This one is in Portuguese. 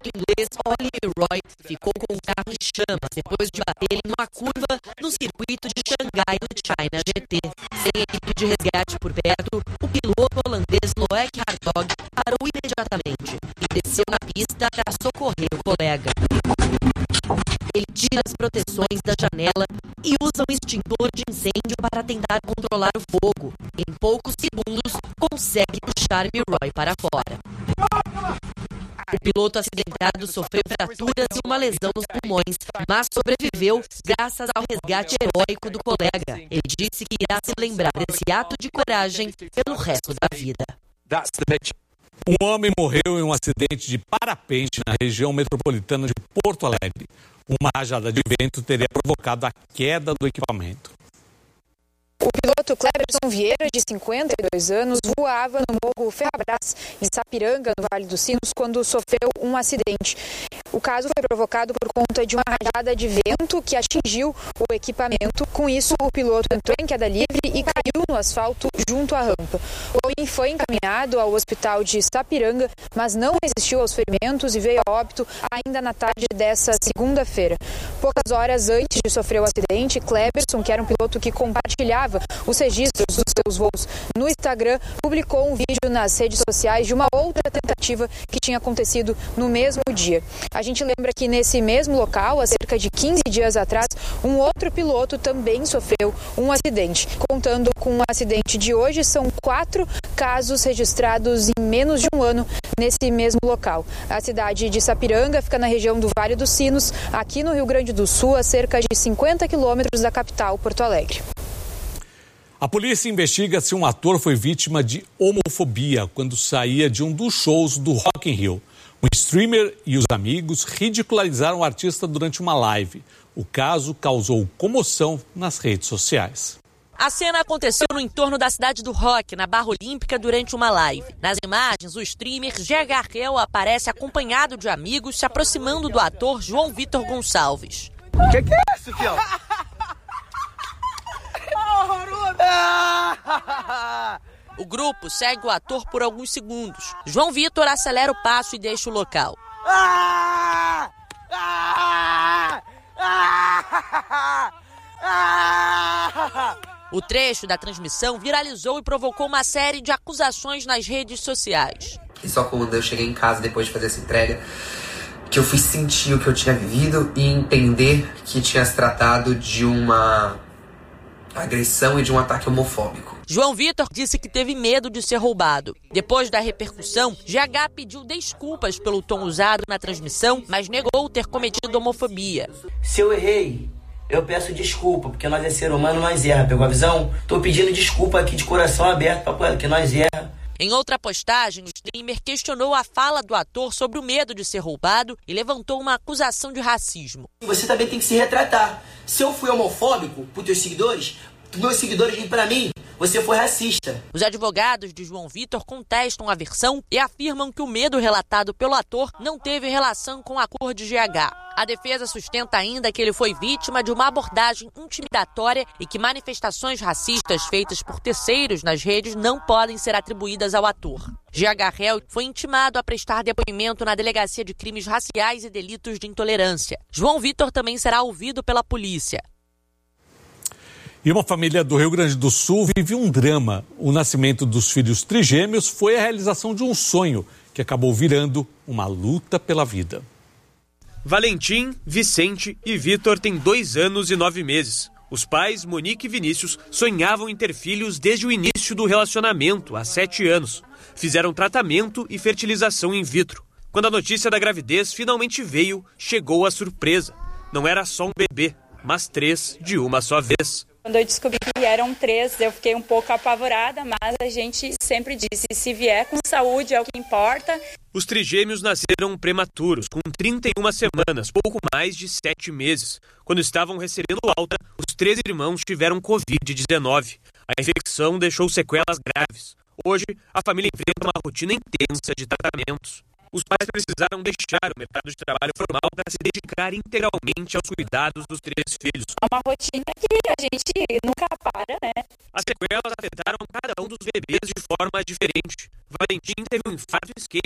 piloto inglês Ollie Roy ficou com o carro em chamas depois de bater em uma curva no circuito de Xangai no China GT. Sem equipe de resgate por perto, o piloto holandês Loïc Hartog parou imediatamente e desceu na pista para socorrer o colega. Ele tira as proteções da janela e usa um extintor de incêndio para tentar controlar o fogo. Em poucos segundos, consegue puxar Roy para fora. O piloto acidentado sofreu fraturas e uma lesão nos pulmões, mas sobreviveu graças ao resgate heróico do colega. Ele disse que irá se lembrar desse ato de coragem pelo resto da vida. Um homem morreu em um acidente de parapente na região metropolitana de Porto Alegre. Uma rajada de vento teria provocado a queda do equipamento. O piloto Cleberson Vieira, de 52 anos, voava no Morro Ferrabras, em Sapiranga, no Vale dos Sinos, quando sofreu um acidente. O caso foi provocado por conta de uma rajada de vento que atingiu o equipamento. Com isso, o piloto entrou em queda livre e caiu no asfalto junto à rampa. O homem foi encaminhado ao hospital de Sapiranga, mas não resistiu aos ferimentos e veio a óbito ainda na tarde dessa segunda-feira. Poucas horas antes de sofrer o acidente, Cleberson, que era um piloto que compartilhava os registros dos seus voos no Instagram, publicou um vídeo nas redes sociais de uma outra tentativa que tinha acontecido no mesmo dia. A gente lembra que nesse mesmo local, há cerca de 15 dias atrás, um outro piloto também sofreu um acidente. Contando com o acidente de hoje, são 4 casos registrados em menos de um ano nesse mesmo local. A cidade de Sapiranga fica na região do Vale dos Sinos, aqui no Rio Grande do Sul, a cerca de 50 quilômetros da capital, Porto Alegre. A polícia investiga se um ator foi vítima de homofobia quando saía de um dos shows do Rock in Rio. Um streamer e os amigos ridicularizaram o artista durante uma live. O caso causou comoção nas redes sociais. A cena aconteceu no entorno da cidade do Rock, na Barra Olímpica, durante uma live. Nas imagens, o streamer GH aparece acompanhado de amigos se aproximando do ator João Vitor Gonçalves. Que é isso, fiel? O grupo segue o ator por alguns segundos. João Vitor acelera o passo e deixa o local. O trecho da transmissão viralizou e provocou uma série de acusações nas redes sociais. E só quando eu cheguei em casa depois de fazer essa entrega, que eu fui sentir o que eu tinha vivido e entender que tinha se tratado de uma agressão e de um ataque homofóbico. João Vitor disse que teve medo de ser roubado. Depois da repercussão, GH pediu desculpas pelo tom usado na transmissão, mas negou ter cometido homofobia. Se eu errei, eu peço desculpa, porque nós é ser humano, nós erra. Pegou a visão? Tô pedindo desculpa aqui de coração aberto para que nós erra. Em outra postagem, o streamer questionou a fala do ator sobre o medo de ser roubado e levantou uma acusação de racismo. Você também tem que se retratar. Se eu fui homofóbico por teus seguidores, meus seguidores vêm pra mim, você foi racista. Os advogados de João Vitor contestam a versão e afirmam que o medo relatado pelo ator não teve relação com a cor de GH. A defesa sustenta ainda que ele foi vítima de uma abordagem intimidatória e que manifestações racistas feitas por terceiros nas redes não podem ser atribuídas ao ator. GH foi intimado a prestar depoimento na Delegacia de Crimes Raciais e Delitos de Intolerância. João Vitor também será ouvido pela polícia. E uma família do Rio Grande do Sul vive um drama. O nascimento dos filhos trigêmeos foi a realização de um sonho que acabou virando uma luta pela vida. Valentim, Vicente e Vitor têm 2 anos e 9 meses. Os pais, Monique e Vinícius, sonhavam em ter filhos desde o início do relacionamento, há 7 anos. Fizeram tratamento e fertilização in vitro. Quando a notícia da gravidez finalmente veio, chegou a surpresa. Não era só um bebê, mas 3 de uma só vez. Quando eu descobri que eram 3, eu fiquei um pouco apavorada, mas a gente sempre disse, se vier com saúde é o que importa. Os trigêmeos nasceram prematuros, com 31 semanas, pouco mais de 7 meses. Quando estavam recebendo alta, os 3 irmãos tiveram Covid-19. A infecção deixou sequelas graves. Hoje, a família enfrenta uma rotina intensa de tratamentos. Os pais precisaram deixar o mercado de trabalho formal para se dedicar integralmente aos cuidados dos 3 filhos. É uma rotina que a gente nunca para, né? As sequelas afetaram cada um dos bebês de forma diferente. Valentim teve um infarto isquêmico